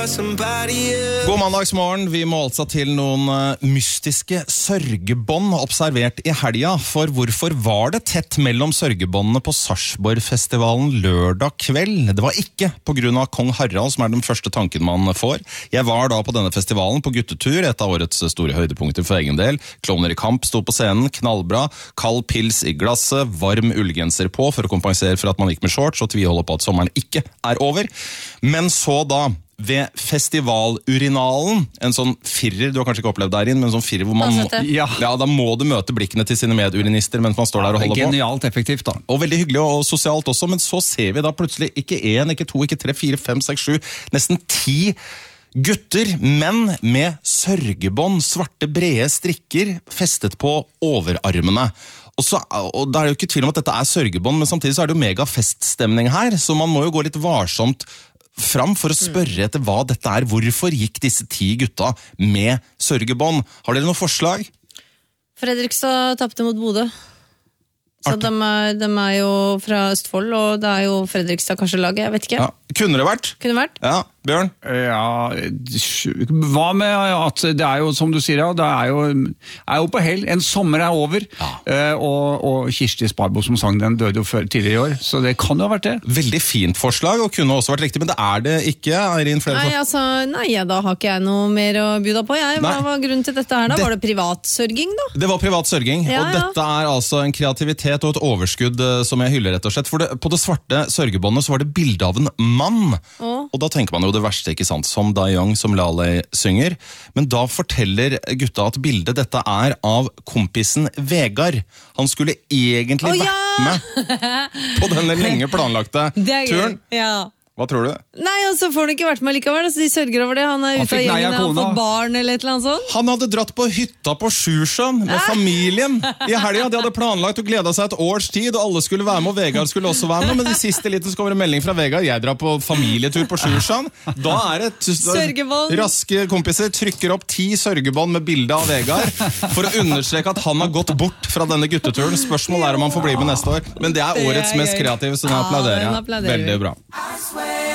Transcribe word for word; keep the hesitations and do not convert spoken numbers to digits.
God mandagsmorgen, vi må altså til noen uh, mystiske sørgebånd observert i helga, for hvorfor var det tett mellom sørgebåndene på Sarpsborgfestivalen lørdag kveld? Det var ikke på grunn av Kong Harald, som er den første tanken man får. Jeg var da på denne festivalen på guttetur, et av årets store høydepunkter for egen del. Klovner i kamp sto på scenen, knallbra, kald pils i glasset, varm ullgenser på for å kompensere for at man gikk med shorts, og tviholder på at sommeren ikke er over. Men så da, ved festivalurinalen, en sånn firer, du har kanskje ikke opplevd der inn, men en sånn firer hvor man må, ja. ja, da må du møte blikkene til sine medurinister mens man står der og holder på. Genialt effektivt da. Og veldig hyggelig og sosialt også, men så ser vi da plutselig ikke en, ikke to, ikke tre, fire, fem, seks, sju, nesten ti gutter, menn med sørgebånd, svarte brede strikker festet på overarmene. Og, så, og da er det jo ikke tvil om at dette er sørgebånd, men samtidig så er det jo mega feststemning her, så man må jo gå litt varsomt fram for å spørre etter hva dette er. Hvorfor gikk disse ti gutta med sørgebånd? Har dere noen forslag? Fredrikstad tappte mot Bodø. Så de er, de er jo fra Østfold, og det er jo Fredrikstad kanskje laget, jeg vet ikke. Ja. Kunne det vært? Kunne vært? Ja, Bjørn? Ja, hva med at det er jo, som du sier, ja, det er jo, er jo på hell. En sommer er over, ja. og, og Kirsti Sparbo som sang den døde jo før, tidligere i år, så det kan jo ha vært det. Veldig fint forslag, og kunne også vært riktig, men det er det ikke, Eirin? Nei, altså, nei, ja, da har ikke jeg noe mer å bjuda på. Jeg, hva var grunnen til dette her da? Det, var det privatsørging da? Det var privatsørging, ja, og dette er altså en kreativitet og et overskudd som jeg hyller rett og slett. For det, på det svarte sørgebåndet så var det bilde av en mann, oh. og da tenker man jo det verste, ikke sant, som Da Young, som Laleh synger. Men da forteller gutta at bildet dette er av kompisen Vegard. Han skulle egentlig oh, vært ja! med på denne lenge planlagte turen. Ja. Hva tror du? Nei, altså får han ikke vært med likevel, altså, de sørger over det. Han er ute av gjengen, han har fått barn eller et eller annet sånt. Han hadde dratt på hytta på Sjusjøen med familien i helga. De hadde planlagt og gledet seg et års tid, og alle skulle være med, og Vegard skulle også være med. Men de siste litt så kommer en melding fra Vegard. Jeg drar på familietur på Sjusjøen. Da er det sørgebånd. Raske kompiser trykker opp ti sørgebånd med bilde av Vegard for å understreke at han har gått bort fra denne gutteturen. Spørsmålet er om han får bli med neste år. Men det er årets mest kreative, så den applauderer jeg. Veldig bra.